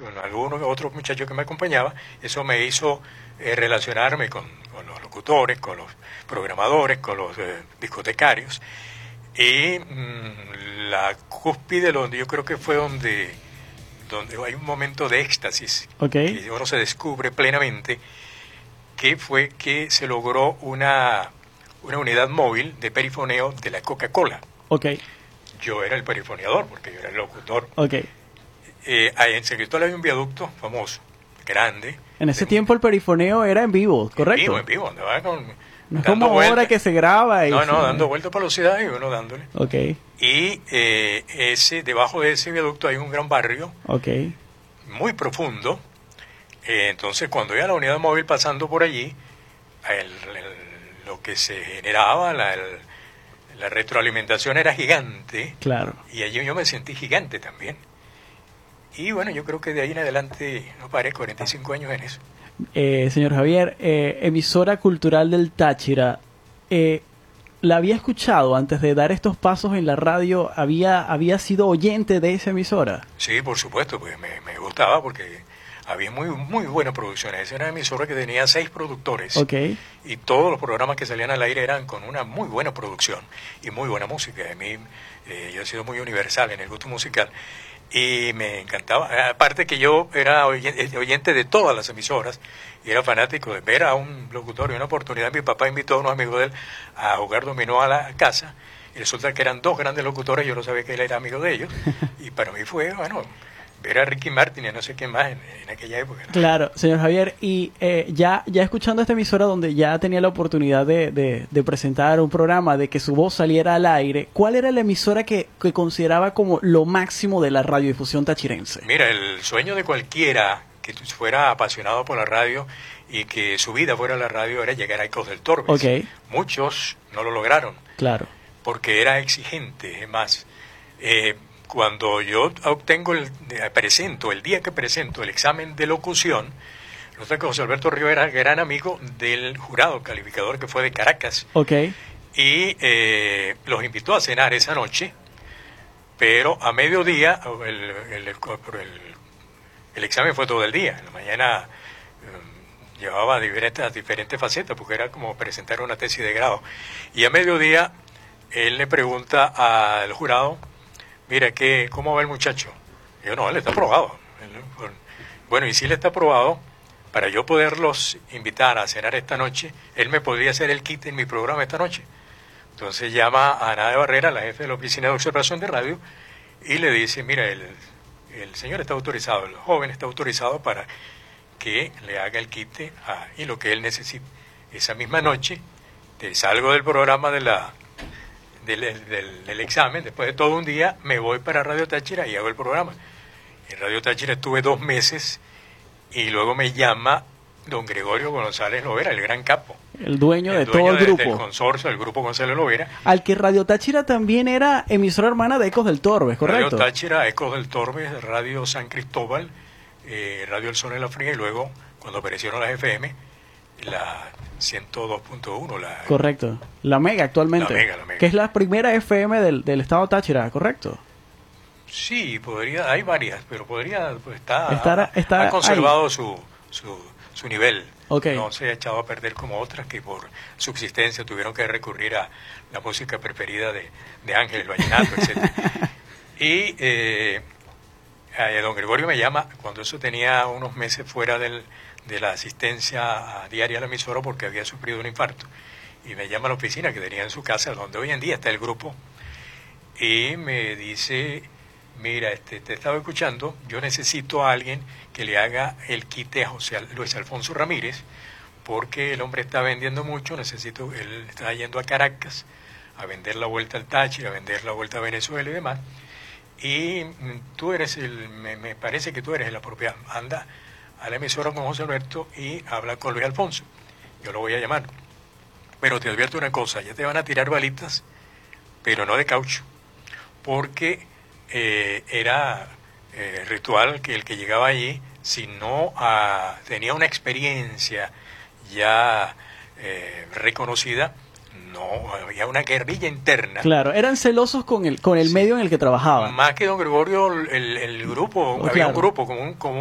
con algunos otros muchachos que me acompañaban, eso me hizo relacionarme con los locutores, con los programadores, con los discotecarios. Y la cúspide, donde yo creo que fue donde hay un momento de éxtasis, que uno se descubre plenamente, que fue que se logró una unidad móvil de perifoneo de la Coca-Cola. Yo era el perifoneador, porque yo era el locutor. En San Cristóbal hay un viaducto famoso, grande. En ese tiempo el perifoneo era en vivo, ¿correcto? En vivo, andaba con... No es como ahora que se graba. Dando vueltas por la ciudad y uno dándole. Y debajo de ese viaducto hay un gran barrio, muy profundo. Entonces, cuando iba la unidad móvil pasando por allí, lo que se generaba, la retroalimentación era gigante. Claro. Y allí yo me sentí gigante también. Y bueno, yo creo que de ahí en adelante, no paré, 45 años en eso. Señor Javier, emisora cultural del Táchira, ¿la había escuchado antes de dar estos pasos en la radio? ¿Había sido oyente de esa emisora? Sí, por supuesto, pues me gustaba porque había muy buena producción. Esa era una emisora que tenía 6 productores. Y todos los programas que salían al aire eran con una muy buena producción y muy buena música. A mí, yo he sido muy universal en el gusto musical. Y me encantaba, aparte que yo era oyente de todas las emisoras y era fanático de ver a un locutor. Y una oportunidad mi papá invitó a unos amigos de él a jugar dominó a la casa y resulta que eran 2 grandes locutores, yo no sabía que él era amigo de ellos y para mí fue, bueno, ver a Ricky Martin y no sé quién más en aquella época, ¿no? Claro, señor Javier, y ya escuchando esta emisora donde ya tenía la oportunidad de presentar un programa, de que su voz saliera al aire, ¿cuál era la emisora que consideraba como lo máximo de la radiodifusión tachirense? Mira, el sueño de cualquiera que fuera apasionado por la radio y que su vida fuera la radio era llegar a Ecos del Torbe. Muchos no lo lograron. Claro. Porque era exigente, es más... cuando yo el día que presento el examen de locución, resulta que José Alberto Río era gran amigo del jurado calificador que fue de Caracas. Y los invitó a cenar esa noche, pero a mediodía, el examen fue todo el día. En la mañana llevaba diferentes facetas, porque era como presentar una tesis de grado. Y a mediodía, él le pregunta al jurado, mira, ¿cómo va el muchacho? Y yo, no, él está aprobado. Bueno, y si él está aprobado, para yo poderlos invitar a cenar esta noche, él me podría hacer el kit en mi programa esta noche. Entonces llama a Ana de Barrera, la jefe de la oficina de observación de radio, y le dice, mira, el señor está autorizado, el joven está autorizado para que le haga el kit y lo que él necesite. Esa misma noche, salgo del programa del examen, después de todo un día, me voy para Radio Táchira y hago el programa. En Radio Táchira estuve 2 meses y luego me llama don Gregorio González Lovera, el gran capo. El dueño de todo el grupo. Del consorcio, del grupo González Lovera. Al que Radio Táchira también era emisora hermana de Ecos del Torbe, ¿correcto? Radio Táchira, Ecos del Torbe, Radio San Cristóbal, Radio El Sol en la Fría y luego, cuando aparecieron las FM, la 102.1. Correcto. La Mega actualmente. La Mega. Que es la primera FM del estado Táchira, ¿correcto? Sí, hay varias, pero podría ha conservado su nivel. No se ha echado a perder como otras que por subsistencia tuvieron que recurrir a la música preferida de Ángel, el vallenato, etc. Y don Gregorio me llama cuando eso tenía unos meses fuera de la asistencia diaria a la emisora porque había sufrido un infarto. Y me llama a la oficina que tenía en su casa, donde hoy en día está el grupo, y me dice, mira, te estaba escuchando, yo necesito a alguien que le haga el quite a Luis Alfonso Ramírez, porque el hombre está vendiendo mucho, él está yendo a Caracas a vender la vuelta al Táchira, a vender la vuelta a Venezuela y demás, y tú eres me parece que tú eres el apropiado, anda a la emisora con José Alberto y habla con Luis Alfonso, yo lo voy a llamar, pero te advierto una cosa, ya te van a tirar balitas, pero no de caucho, porque era ritual que el que llegaba allí, si no tenía una experiencia ya reconocida, no había una guerrilla interna. Claro, eran celosos con el medio en el que trabajaban. Más que don Gregorio, el grupo, había un grupo como